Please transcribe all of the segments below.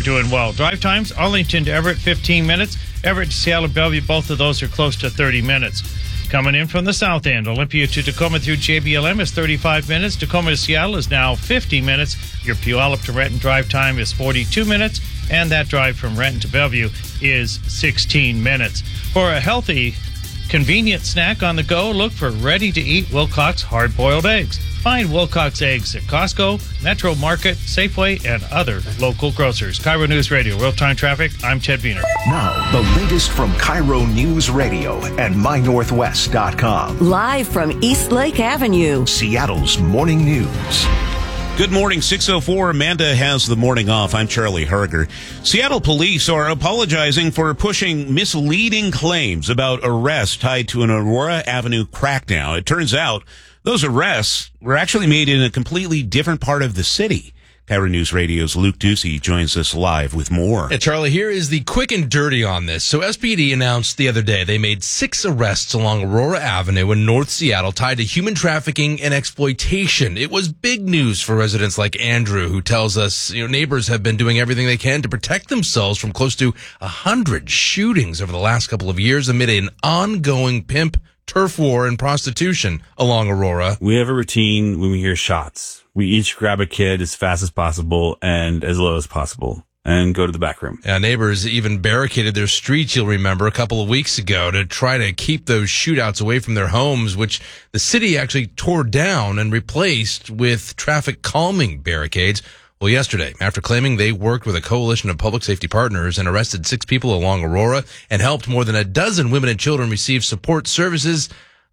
doing well. Drive times, Arlington to Everett, 15 minutes. Everett to Seattle, Bellevue, both of those are close to 30 minutes. Coming in from the south end, Olympia to Tacoma through JBLM is 35 minutes. Tacoma to Seattle is now 50 minutes. Your Puyallup to Renton drive time is 42 minutes. And that drive from Renton to Bellevue is 16 minutes. For a healthy, convenient snack on the go, look for ready-to-eat Wilcox hard-boiled eggs. Find Wilcox eggs at Costco, Metro Market, Safeway, and other local grocers. Cairo News Radio, real-time traffic. I'm Ted Wiener. Now, the latest from Cairo News Radio and MyNorthwest.com. Live from East Lake Avenue, Seattle's morning news. Good morning, 6:04. Amanda has the morning off. I'm Charlie Herger. Seattle police are apologizing for pushing misleading claims about arrests tied to an Aurora Avenue crackdown. It turns out those arrests were actually made in a completely different part of the city. Cairo News Radio's Luke Ducey joins us live with more. Hey, Charlie, here is the quick and dirty on this. So SPD announced the other day they made 6 arrests along Aurora Avenue in North Seattle tied to human trafficking and exploitation. It was big news for residents like Andrew, who tells us, neighbors have been doing everything they can to protect themselves from close to 100 shootings over the last couple of years amid an ongoing pimp, turf war, and prostitution along Aurora. We have a routine when we hear shots. We each grab a kid as fast as possible and as low as possible and go to the back room. Yeah, neighbors even barricaded their streets, you'll remember, a couple of weeks ago to try to keep those shootouts away from their homes, which the city actually tore down and replaced with traffic calming barricades. Well, yesterday, after claiming they worked with a coalition of public safety partners and arrested 6 people along Aurora and helped more than a dozen women and children receive support services,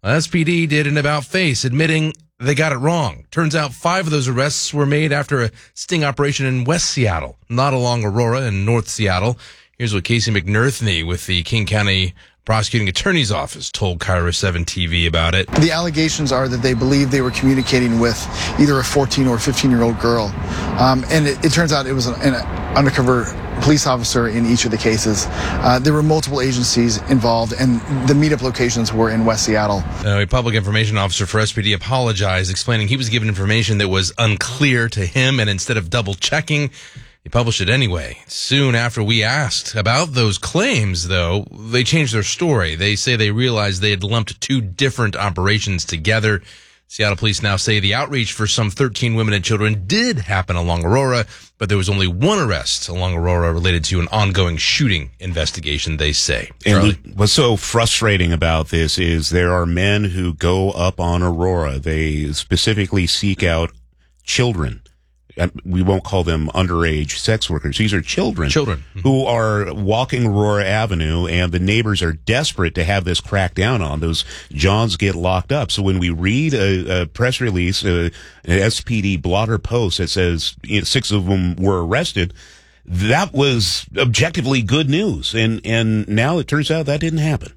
SPD did an about-face, admitting they got it wrong. Turns out 5 of those arrests were made after a sting operation in West Seattle, not along Aurora in North Seattle. Here's what Casey McNerthney with the King County Prosecuting Attorney's Office told Cairo 7 TV about it. The allegations are that they believe they were communicating with either a 14 or 15-year-old girl. And it turns out it was an undercover police officer in each of the cases. There were multiple agencies involved, and the meetup locations were in West Seattle. A public information officer for SPD apologized, explaining he was given information that was unclear to him, and instead of double-checking, he published it anyway. Soon after we asked about those claims, though, they changed their story. They say they realized they had lumped 2 different operations together. Seattle police now say the outreach for some 13 women and children did happen along Aurora, but there was only 1 arrest along Aurora related to an ongoing shooting investigation, they say. And what's so frustrating about this is there are men who go up on Aurora. They specifically seek out children. We won't call them underage sex workers. These are children who are walking Aurora Avenue, and the neighbors are desperate to have this cracked down on. Those Johns get locked up. So when we read a press release, an SPD blotter post that says 6 of them were arrested, that was objectively good news. And now it turns out that didn't happen.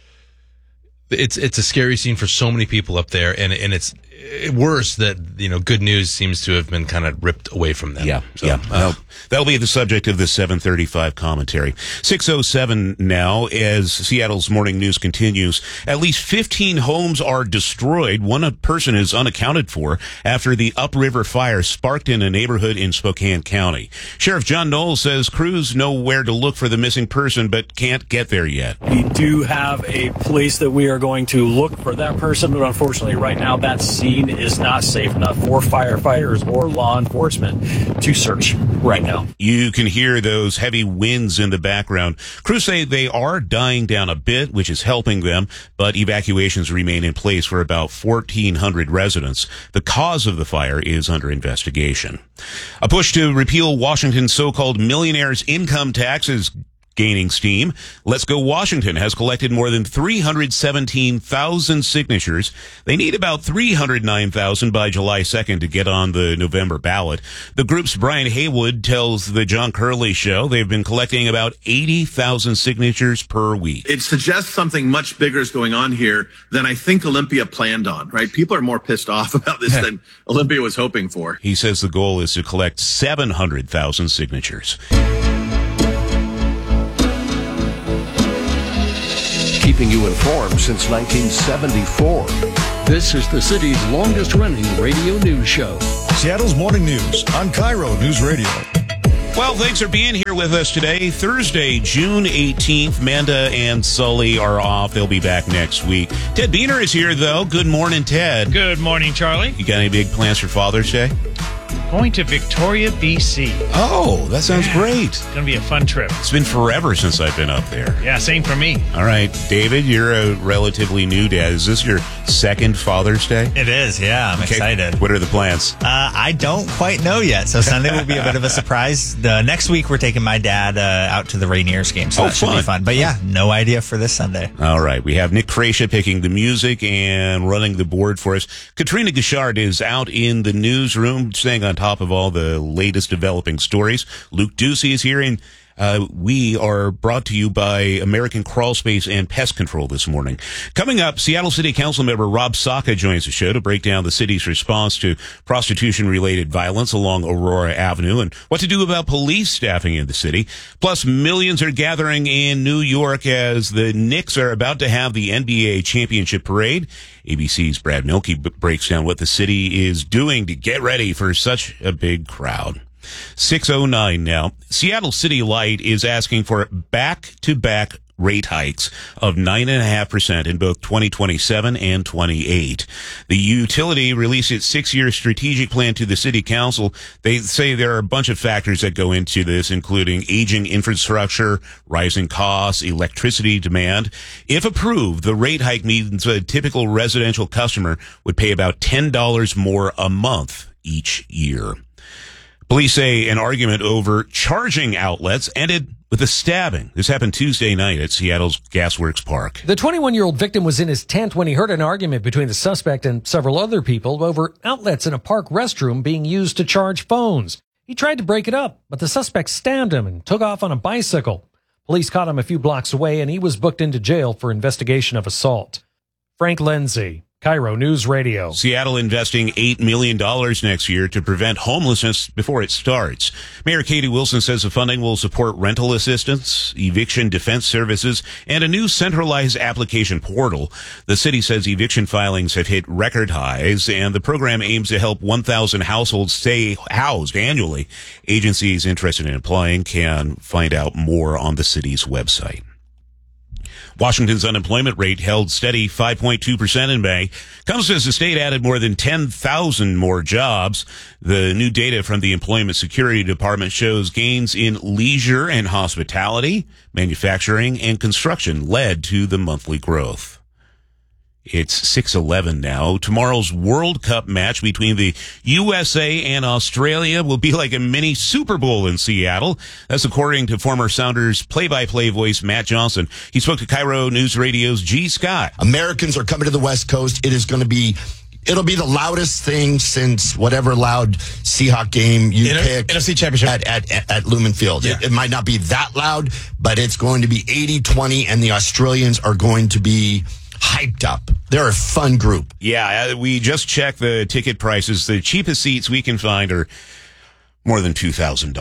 It's a scary scene for so many people up there, and it's worse that good news seems to have been kind of ripped away from them. Well, that'll be the subject of the 7:35 commentary. 6:07 now, as Seattle's morning news continues. At least 15 homes are destroyed. One person is unaccounted for after the upriver fire sparked in a neighborhood in Spokane County. Sheriff John Knowles says crews know where to look for the missing person, but can't get there yet. We do have a place that we are going to look for that person, but unfortunately right now that scene is not safe enough for firefighters or law enforcement to search right now. You can hear those heavy winds in the background. Crews say they are dying down a bit, which is helping them, but evacuations remain in place for about 1,400 residents. The cause of the fire is under investigation. A push to repeal Washington's so-called millionaires' income taxes gaining steam. Let's Go Washington has collected more than 317,000 signatures. They need about 309,000 by July 2nd to get on the November ballot. The group's Brian Haywood tells the John Curley Show they've been collecting about 80,000 signatures per week. It suggests something much bigger is going on here than I think Olympia planned on, right? People are more pissed off about this than Olympia was hoping for. He says the goal is to collect 700,000 signatures. Keeping you informed since 1974. This is the city's longest-running radio news show. Seattle's morning news on Cairo News Radio. Well, thanks for being here with us today. Thursday, June 18th. Manda and Sully are off. They'll be back next week. Ted Beener is here, though. Good morning, Ted. Good morning, Charlie. You got any big plans for Father's Day? Going to Victoria, BC. Oh, that sounds great. It's going to be a fun trip. It's been forever since I've been up there. Yeah, same for me. All right, David, you're a relatively new dad. Is this your second Father's Day? It is, yeah. I'm excited. What are the plans? I don't quite know yet. So Sunday will be a bit of a surprise. Next week, we're taking my dad out to the Rainiers game, so that should be fun. But yeah, no idea for this Sunday. All right, we have Nick Krasha picking the music and running the board for us. Katrina Gashard is out in the newsroom, staying on top of all the latest developing stories. Luke Ducey is here, and we are brought to you by American Crawl Space and Pest Control this morning. Coming up, Seattle City Council member Rob Saka joins the show to break down the city's response to prostitution-related violence along Aurora Avenue and what to do about police staffing in the city. Plus, millions are gathering in New York as the Knicks are about to have the NBA championship parade. ABC's Brad Mielke breaks down what the city is doing to get ready for such a big crowd. 6:09 now. Seattle City Light is asking for back-to-back rate hikes of 9.5% in both 2027 and 28. The utility released its 6-year strategic plan to the city council. They say there are a bunch of factors that go into this, including aging infrastructure, rising costs, electricity demand. If approved, the rate hike means a typical residential customer would pay about $10 more a month each year. Police say an argument over charging outlets ended with a stabbing. This happened Tuesday night at Seattle's Gasworks Park. The 21-year-old victim was in his tent when he heard an argument between the suspect and several other people over outlets in a park restroom being used to charge phones. He tried to break it up, but the suspect stabbed him and took off on a bicycle. Police caught him a few blocks away, and he was booked into jail for investigation of assault. Frank Lindsay, Cairo News Radio. Seattle investing $8 million next year to prevent homelessness before it starts. Mayor Katie Wilson says the funding will support rental assistance, eviction defense services, and a new centralized application portal. The city says eviction filings have hit record highs, and the program aims to help 1,000 households stay housed annually. Agencies interested in applying can find out more on the city's website. Washington's unemployment rate held steady 5.2% in May. Comes as the state added more than 10,000 more jobs. The new data from the Employment Security Department shows gains in leisure and hospitality, manufacturing, and construction led to the monthly growth. It's 6:11 now. Tomorrow's World Cup match between the USA and Australia will be like a mini Super Bowl in Seattle. That's according to former Sounders play-by-play voice Matt Johnson. He spoke to Cairo News Radio's G. Scott. Americans are coming to the West Coast. It'll be the loudest thing since whatever loud Seahawk game you picked. NFC Championship. At Lumen Field. Yeah. It might not be that loud, but it's going to be 80-20, and the Australians are going to be hyped up. They're a fun group. Yeah, we just checked the ticket prices. The cheapest seats we can find are more than $2,000.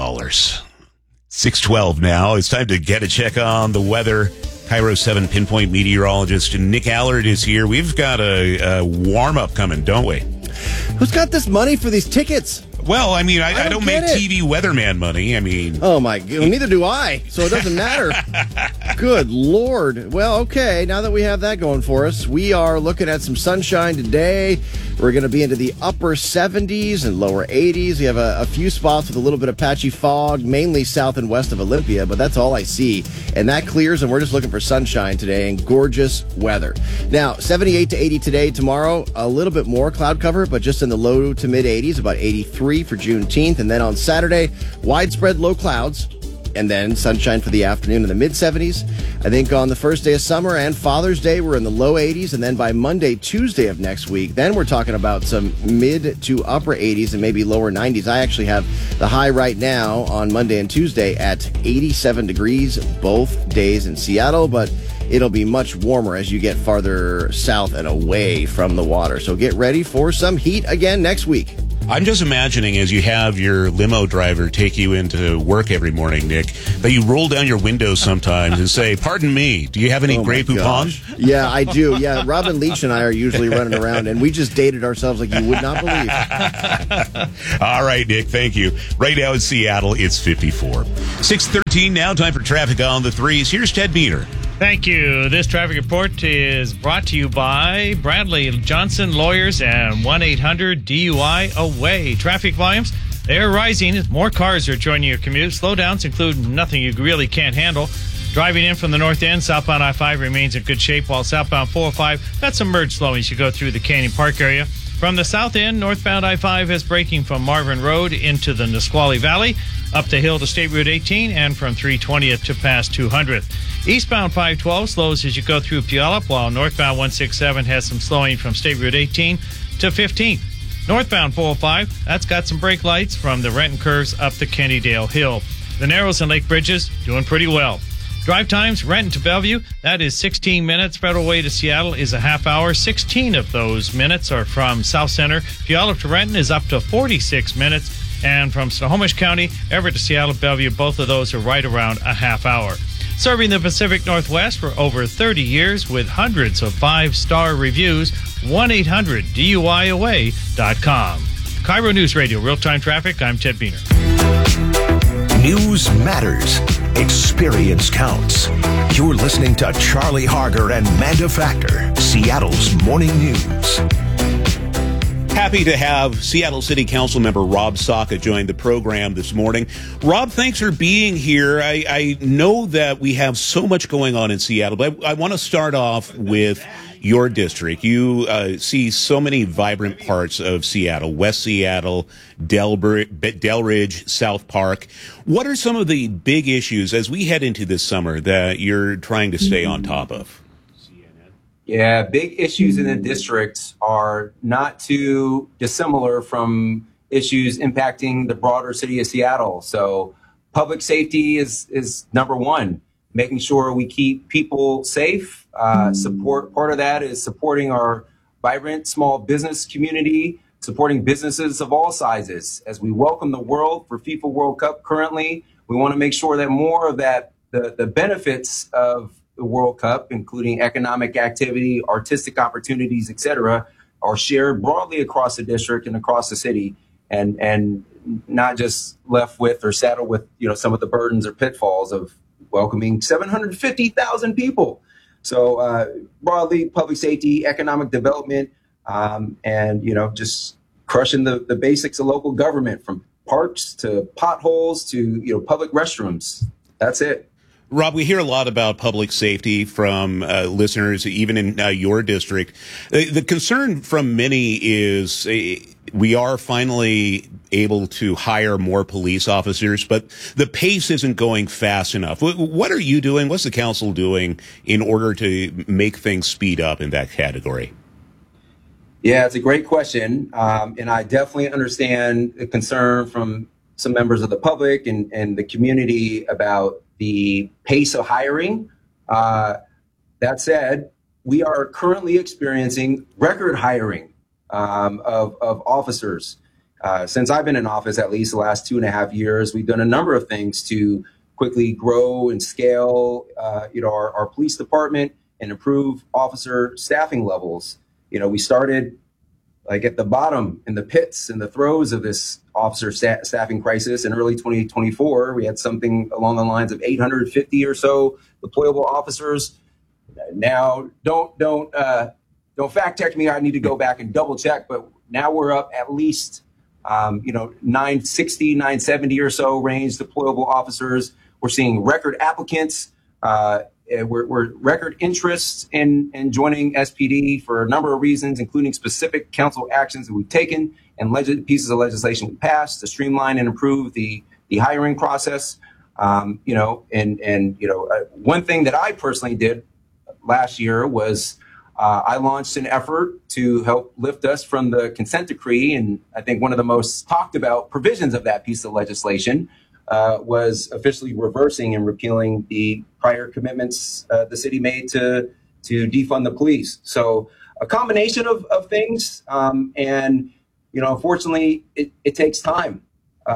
6:12 now. It's time to get a check on the weather. Cairo 7 pinpoint meteorologist Nick Allard is here. We've got a warm-up coming, don't we? Who's got this money for these tickets? Well, I mean, I don't make TV weatherman money. I mean... Oh, my God. Well, neither do I, so it doesn't matter. Good Lord. Well, okay, now that we have that going for us, we are looking at some sunshine today. We're going to be into the upper 70s and lower 80s. We have a few spots with a little bit of patchy fog, mainly south and west of Olympia, but that's all I see. And that clears, and we're just looking for sunshine today and gorgeous weather. Now, 78 to 80 today, tomorrow, a little bit more cloud cover, but just in the low to mid 80s, about 83 for Juneteenth. And then on Saturday, widespread low clouds, and then sunshine for the afternoon in the mid-70s. I think on the first day of summer and Father's Day, we're in the low 80s. And then by Monday, Tuesday of next week, then we're talking about some mid to upper 80s and maybe lower 90s. I actually have the high right now on Monday and Tuesday at 87 degrees both days in Seattle, but it'll be much warmer as you get farther south and away from the water. So get ready for some heat again next week. I'm just imagining as you have your limo driver take you into work every morning, Nick, that you roll down your window sometimes and say, "Pardon me, do you have any Grey Poupon?" Yeah, I do. Yeah, Robin Leach and I are usually running around, and we just dated ourselves like you would not believe. All right, Nick, thank you. Right now in Seattle, it's 54. 6:13 now, time for traffic on the threes. Here's Ted Beener. Thank you. This traffic report is brought to you by Bradley Johnson Lawyers and 1-800-DUI-AWAY. Traffic volumes, they're rising as more cars are joining your commute. Slowdowns include nothing you really can't handle. Driving in from the north end, southbound I-5 remains in good shape, while southbound 405 got some merge slowing as you go through the Canyon Park area. From the south end, northbound I-5 is braking from Marvin Road into the Nisqually Valley, up the hill to State Route 18, and from 320th to past 200th. Eastbound 512 slows as you go through Puyallup, while northbound 167 has some slowing from State Route 18 to 15th. Northbound 405, that's got some brake lights from the Renton curves up the Kennydale Hill. The Narrows and Lake Bridges doing pretty well. Drive times, Renton to Bellevue, that is 16 minutes. Federal Way to Seattle is a half hour. 16 of those minutes are from South Center. Puyallup to Renton is up to 46 minutes. And from Snohomish County, Everett to Seattle, Bellevue, both of those are right around a half hour. Serving the Pacific Northwest for over 30 years with hundreds of 5-star reviews, 1-800-DUIAWAY.com. Cairo News Radio, real-time traffic. I'm Ted Beener. News matters. Experience counts. You're listening to Charlie Harger and Manda Factor, Seattle's Morning News. Happy to have Seattle City Council member Rob Saka join the program this morning. Rob, thanks for being here. I know that we have so much going on in Seattle, but I want to start off with your district. You see so many vibrant parts of Seattle, West Seattle, Delridge, South Park. What are some of the big issues as we head into this summer that you're trying to stay on top of? Yeah, big issues in the district are not too dissimilar from issues impacting the broader city of Seattle. So public safety is number one, making sure we keep people safe. Part of that is supporting our vibrant small business community, supporting businesses of all sizes. As we welcome the world for FIFA World Cup currently, we want to make sure that more of that, the benefits of the World Cup, including economic activity, artistic opportunities, etc., are shared broadly across the district and across the city, and not just left with or saddled with some of the burdens or pitfalls of welcoming 750,000 people. So broadly, public safety, economic development, and just crushing the basics of local government, from parks to potholes to public restrooms. That's it. Rob, we hear a lot about public safety from listeners, even in your district. The concern from many is we are finally able to hire more police officers, but the pace isn't going fast enough. What are you doing? What's the council doing in order to make things speed up in that category? Yeah, it's a great question. And I definitely understand the concern from some members of the public and the community about the pace of hiring. That said, we are currently experiencing record hiring of officers. Since I've been in office, at least the last 2.5 years, we've done a number of things to quickly grow and scale our police department and improve officer staffing levels. We started at the bottom, in the pits, in the throes of this officer staffing crisis in early 2024. We had something along the lines of 850 or so deployable officers. Now, don't fact check me. I need to go back and double check, but now we're up at least 960, 970 or so range deployable officers. We're seeing record applicants. We're record interest in joining SPD for a number of reasons, including specific council actions that we've taken and pieces of legislation we passed to streamline and improve the hiring process. One thing that I personally did last year was I launched an effort to help lift us from the consent decree. And I think one of the most talked about provisions of that piece of legislation was officially reversing and repealing the prior commitments the city made to defund the police. So a combination of things. And unfortunately, it takes time.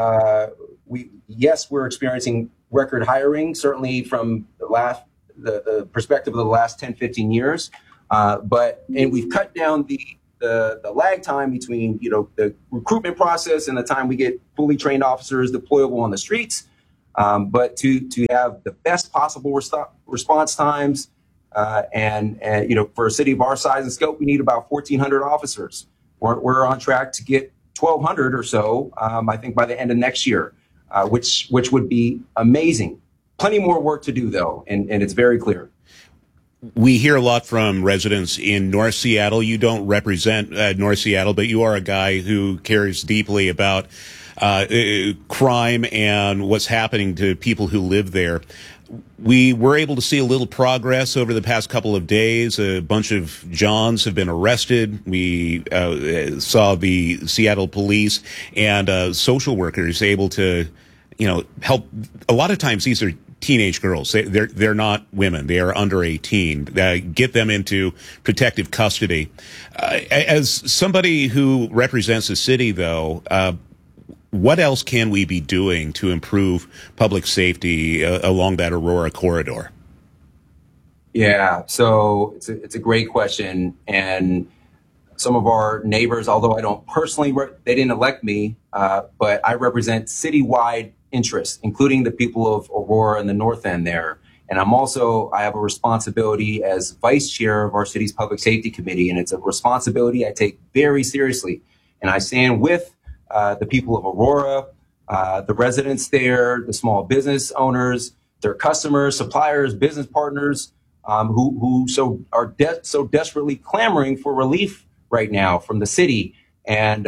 We're experiencing record hiring, certainly from the perspective of the last 10, 15 years. And we've cut down the lag time between, the recruitment process and the time we get fully trained officers deployable on the streets. But to have the best possible response times, and for a city of our size and scope, we need about 1,400 officers. We're on track to get 1,200 or so, I think, by the end of next year, which would be amazing. Plenty more work to do, though, and it's very clear. We hear a lot from residents in North Seattle. You don't represent North Seattle, but you are a guy who cares deeply about crime and what's happening to people who live there. We were able to see a little progress over the past couple of days. A bunch of Johns have been arrested. We saw the Seattle police and social workers able to, help. A lot of times these are teenage girls. They're not women. They are under 18. Get them into protective custody. As somebody who represents the city, though, what else can we be doing to improve public safety along that Aurora corridor? Yeah, so it's a great question. And some of our neighbors, although I don't personally, they didn't elect me, but I represent citywide interests, including the people of Aurora and the North End there. And I have a responsibility as vice chair of our city's public safety committee. And it's a responsibility I take very seriously. And I stand with the people of Aurora, the residents there, the small business owners, their customers, suppliers, business partners, who are so desperately clamoring for relief right now from the city, and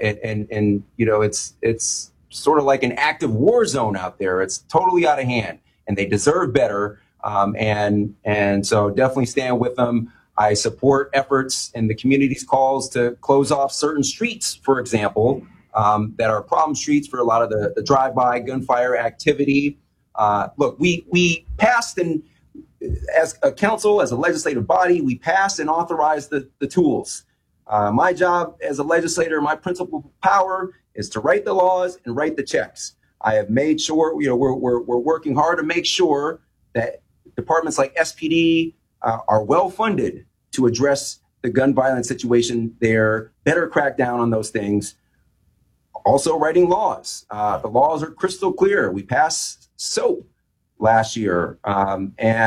it's sort of like an active war zone out there. It's totally out of hand, and they deserve better. And so definitely stand with them. I support efforts in the community's calls to close off certain streets, for example, that are problem streets for a lot of the drive-by gunfire activity. Look, we passed, and as a council, as a legislative body, we passed and authorized the tools. My job as a legislator, my principal power is to write the laws and write the checks. I have made sure, we're working hard to make sure that departments like SPD are well funded to address the gun violence situation there, better crack down on those things. Also writing laws. The laws are crystal clear. We passed SOAP last year. So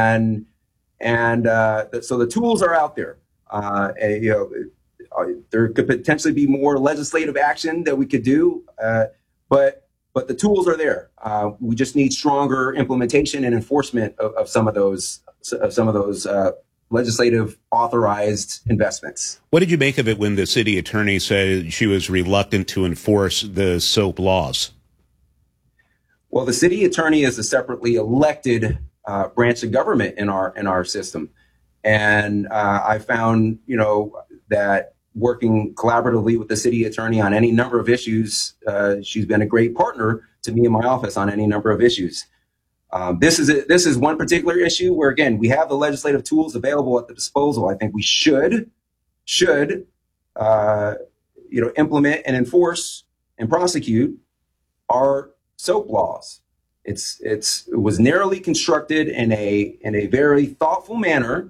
the tools are out there. There could potentially be more legislative action that we could do, but the tools are there. We just need stronger implementation and enforcement of some of those legislative authorized investments. What did you make of it when the city attorney said she was reluctant to enforce the SOAP laws? Well, the city attorney is a separately elected branch of government in our system, and I found that working collaboratively with the city attorney on any number of issues, she's been a great partner to me in my office on any number of issues. This is one particular issue where, again, we have the legislative tools available at the disposal. I think we should implement and enforce and prosecute our SOAP laws. It was narrowly constructed in a very thoughtful manner,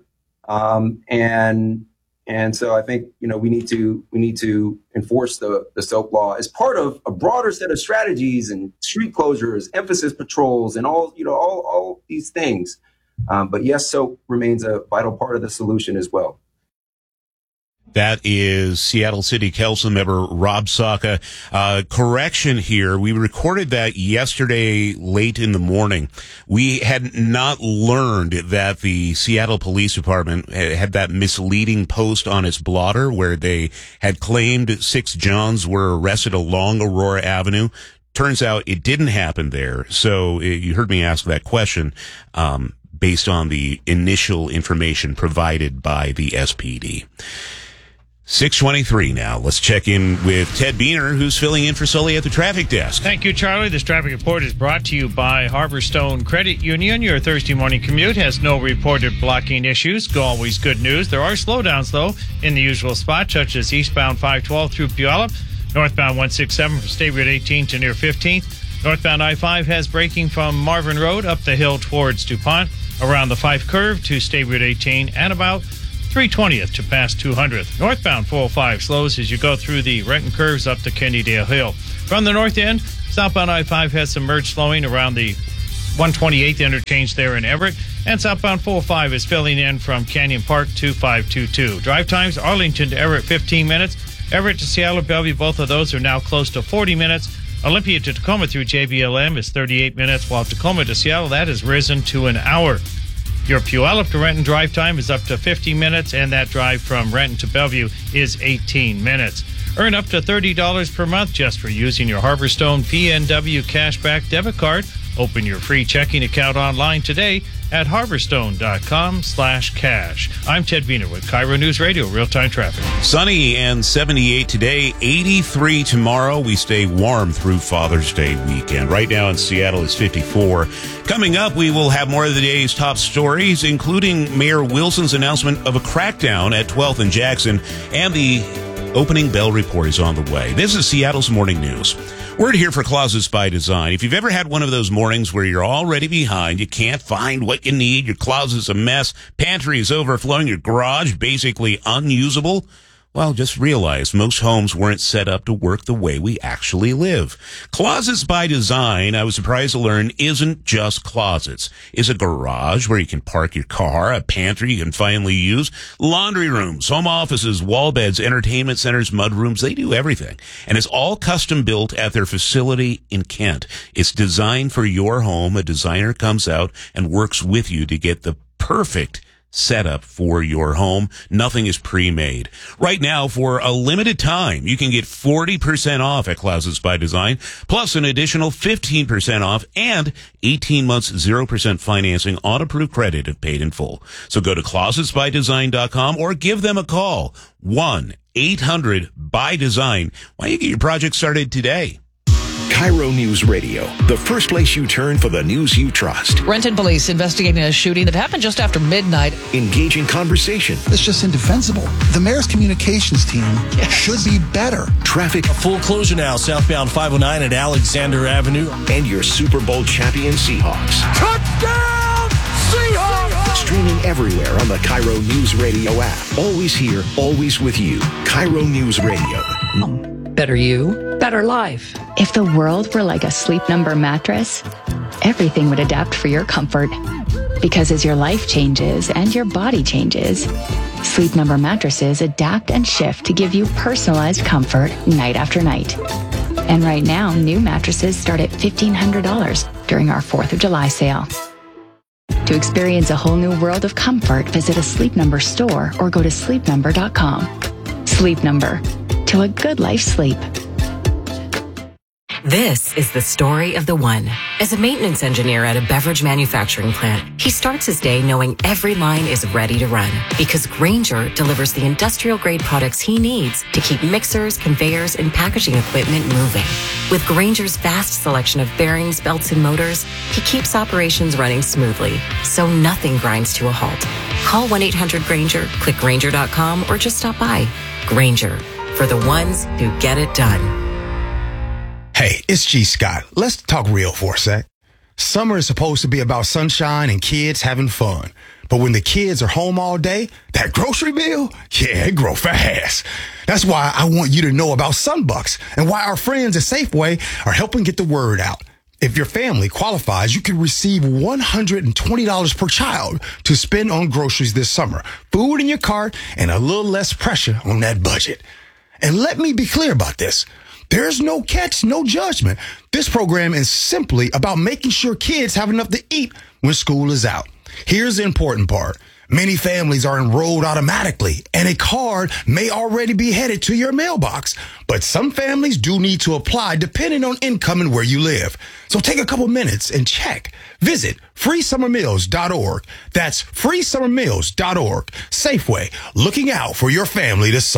and so I think we need to enforce the SOAP law as part of a broader set of strategies and street closures, emphasis patrols, and all these things. But yes, SOAP remains a vital part of the solution as well. That is Seattle City Council member Rob Saka. Correction here. We recorded that yesterday late in the morning. We had not learned that the Seattle Police Department had that misleading post on its blotter where they had claimed 6 Johns were arrested along Aurora Avenue. Turns out it didn't happen there. So you heard me ask that question, based on the initial information provided by the SPD. 6:23 now. Let's check in with Ted Beener, who's filling in for Sully at the traffic desk. Thank you, Charlie. This traffic report is brought to you by Harborstone Credit Union. Your Thursday morning commute has no reported blocking issues. Always good news. There are slowdowns, though, in the usual spots, such as eastbound 512 through Puyallup. Northbound 167 from State Route 18 to near 15th. Northbound I-5 has braking from Marvin Road up the hill towards DuPont, around the 5 curve to State Route 18, and about 320th to past 200th. Northbound 405 slows as you go through the Renton curves up to Kennydale Hill. From the north end, southbound I-5 has some merge slowing around the 128th interchange there in Everett, and southbound 405 is filling in from Canyon Park to 522. Drive times, Arlington to Everett, 15 minutes. Everett to Seattle, Bellevue, both of those are now close to 40 minutes. Olympia to Tacoma through JBLM is 38 minutes, while Tacoma to Seattle, that has risen to an hour. Your Puyallup to Renton drive time is up to 50 minutes, and that drive from Renton to Bellevue is 18 minutes. Earn up to $30 per month just for using your Harborstone PNW Cashback debit card. Open your free checking account online today at harborstone.com/cash. I'm Ted Wiener with Cairo News Radio, real-time traffic. Sunny and 78 today, 83 tomorrow. We stay warm through Father's Day weekend. Right now in Seattle, it's 54. Coming up, we will have more of the day's top stories, including Mayor Wilson's announcement of a crackdown at 12th and Jackson, and the opening bell report is on the way. This is Seattle's Morning News. We're here for Closets by Design. If you've ever had one of those mornings where you're already behind, you can't find what you need, your closet's a mess, pantry is overflowing, your garage basically unusable, well, just realize most homes weren't set up to work the way we actually live. Closets by Design, I was surprised to learn, isn't just closets. It's a garage where you can park your car, a pantry you can finally use, laundry rooms, home offices, wall beds, entertainment centers, mudrooms, they do everything. And it's all custom built at their facility in Kent. It's designed for your home. A designer comes out and works with you to get the perfect setup for your home. Nothing is pre-made. Right now, for a limited time, you can get 40% off at Closets by Design, plus an additional 15% off and 18 months 0% financing on approved credit if paid in full. So go to closetsbydesign.com or give them a call. 1-800-BY-DESIGN. Why don't you get your project started today? Cairo News Radio, the first place you turn for the news you trust. Renton police investigating a shooting that happened just after midnight. Engaging conversation. It's just indefensible. The mayor's communications team should be better. Traffic. A full closure now, southbound 509 at Alexander Avenue. And your Super Bowl champion Seahawks. Touchdown, Seahawks! Streaming everywhere on the Cairo News Radio app. Always here, always with you. Cairo News Radio. Better you, better life. If the world were like a Sleep Number mattress, everything would adapt for your comfort. Because as your life changes and your body changes, Sleep Number mattresses adapt and shift to give you personalized comfort night after night. And right now, new mattresses start at $1,500 during our 4th of July sale. To experience a whole new world of comfort, visit a Sleep Number store or go to sleepnumber.com. Sleep Number. To a good life sleep. This is the story of the one. As a maintenance engineer at a beverage manufacturing plant, he starts his day knowing every line is ready to run because Grainger delivers the industrial-grade products he needs to keep mixers, conveyors, and packaging equipment moving. With Grainger's vast selection of bearings, belts, and motors, he keeps operations running smoothly, so nothing grinds to a halt. Call 1-800-GRAINGER, click Grainger.com, or just stop by. Grainger, for the ones who get it done. Hey, it's G. Scott. Let's talk real for a sec. Summer is supposed to be about sunshine and kids having fun. But when the kids are home all day, that grocery bill, yeah, it grows fast. That's why I want you to know about Sunbucks and why our friends at Safeway are helping get the word out. If your family qualifies, you can receive $120 per child to spend on groceries this summer. Food in your cart and a little less pressure on that budget. And let me be clear about this. There's no catch, no judgment. This program is simply about making sure kids have enough to eat when school is out. Here's the important part. Many families are enrolled automatically, and a card may already be headed to your mailbox. But some families do need to apply depending on income and where you live. So take a couple minutes and check. Visit freesummermeals.org. That's freesummermeals.org. Safeway, looking out for your family this summer.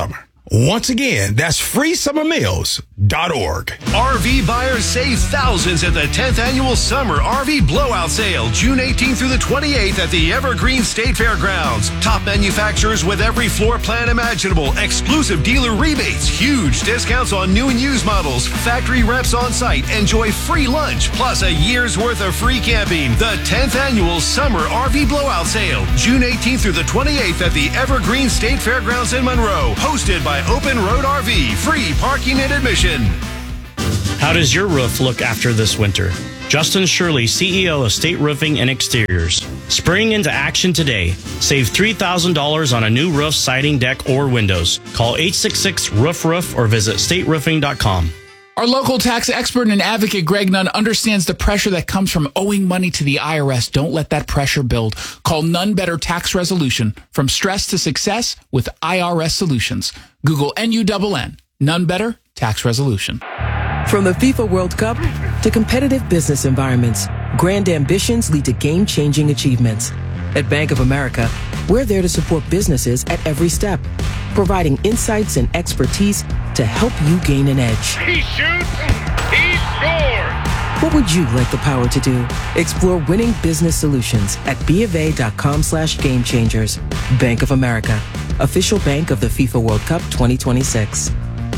Once again, that's freesummermeals.org. RV buyers save thousands at the 10th Annual Summer RV Blowout Sale, June 18th through the 28th at the Evergreen State Fairgrounds. Top manufacturers with every floor plan imaginable, exclusive dealer rebates, huge discounts on new and used models, factory reps on site, enjoy free lunch, plus a year's worth of free camping. The 10th Annual Summer RV Blowout Sale, June 18th through the 28th at the Evergreen State Fairgrounds in Monroe, hosted by Open Road RV, free parking and admission. How does your roof look after this winter? Justin Shirley, CEO of State Roofing and Exteriors. Spring into action today. Save $3,000 on a new roof, siding, deck, or windows. Call 866-ROOF-ROOF or visit stateroofing.com. Our local tax expert and advocate, Greg Nunn, understands the pressure that comes from owing money to the IRS. Don't let that pressure build. Call None Better Tax Resolution. From stress to success with IRS Solutions. Google NUNN. None Better Tax Resolution. From the FIFA World Cup to competitive business environments, grand ambitions lead to game-changing achievements. At Bank of America, we're there to support businesses at every step, providing insights and expertise to help you gain an edge. He shoots, he scores! What would you like the power to do? Explore winning business solutions at BofA.com/gamechangers. Bank of America, official bank of the FIFA World Cup 2026.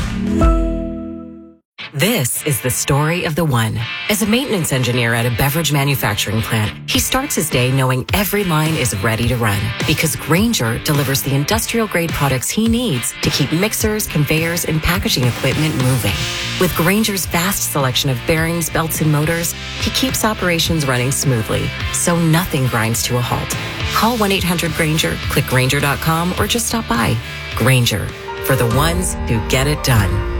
This is the story of the one. As a maintenance engineer at a beverage manufacturing plant, he starts his day knowing every line is ready to run because Grainger delivers the industrial-grade products he needs to keep mixers, conveyors, and packaging equipment moving. With Grainger's vast selection of bearings, belts, and motors, he keeps operations running smoothly, so nothing grinds to a halt. Call 1-800-GRAINGER, click Grainger.com, or just stop by. Grainger, for the ones who get it done.